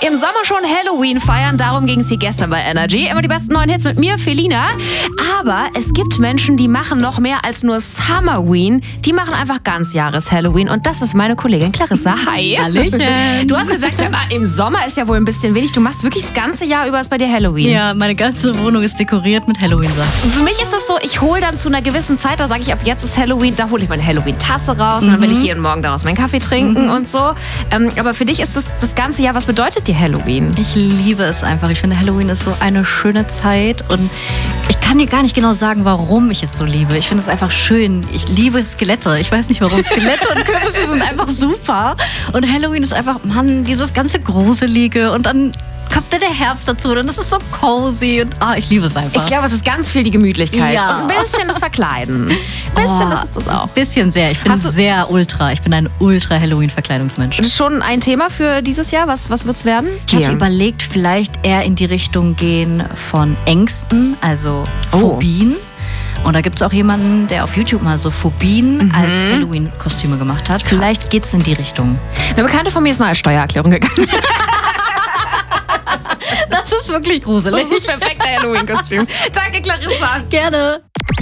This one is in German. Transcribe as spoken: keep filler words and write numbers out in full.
Im Sommer schon Halloween feiern, darum ging es hier gestern bei Energy. Immer die besten neuen Hits mit mir, Felina. Aber es gibt Menschen, die machen noch mehr als nur Summerween. Die machen einfach Ganzjahres-Halloween. Und das ist meine Kollegin Clarissa. Hi. Hallöchen. Du hast gesagt, im Sommer ist ja wohl ein bisschen wenig. Du machst wirklich das ganze Jahr über ist bei dir Halloween. Ja, meine ganze Wohnung ist dekoriert mit Halloween-Sachen. Für mich ist es so, ich hole dann zu einer gewissen Zeit, da sage ich, ab jetzt ist Halloween, da hole ich meine Halloween-Tasse raus. Mhm. Und dann will ich jeden Morgen daraus meinen Kaffee trinken mhm. und so. Ähm, aber für dich ist das das ganze Jahr, was bedeutet dir Halloween? Ich liebe es einfach. Ich finde, Halloween ist so eine schöne Zeit und ich kann dir gar nicht genau sagen, warum ich es so liebe. Ich finde es einfach schön. Ich liebe Skelette. Ich weiß nicht warum. Skelette und Kürbisse sind einfach super. Und Halloween ist einfach, Mann, dieses ganze Gruselige und dann kommt dann der Herbst dazu, dann ist es so cozy und ah, ich liebe es einfach. Ich glaube, es ist ganz viel die Gemütlichkeit ja. und ein bisschen das Verkleiden. Ein bisschen oh, ist es das auch. Ein bisschen sehr. Ich bin sehr ultra. Ich bin ein ultra Halloween-Verkleidungsmensch. Das ist schon ein Thema für dieses Jahr. Was, was wird es werden? Ich hatte überlegt, vielleicht eher in die Richtung gehen von Ängsten, also oh. Phobien. Und da gibt es auch jemanden, der auf YouTube mal so Phobien mhm. als Halloween-Kostüme gemacht hat. Vielleicht geht es in die Richtung. Eine Bekannte von mir ist mal als Steuererklärung gegangen. Das ist wirklich gruselig. Das ist das perfekte Halloween-Kostüm. Danke, Clarissa. Gerne.